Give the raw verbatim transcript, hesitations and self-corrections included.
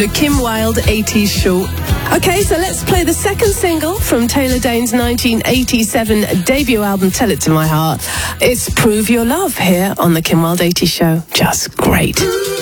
The Kim Wilde eighties show. Okay, so let's play the second single from Taylor Dayne's nineteen eighty-seven debut album, Tell It to My Heart. It's Prove Your Love here on the Kim Wilde eighties show. Just great.